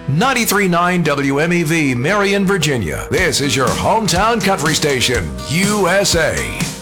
93.9 WMEV, Marion, Virginia. This is your hometown country station, USA.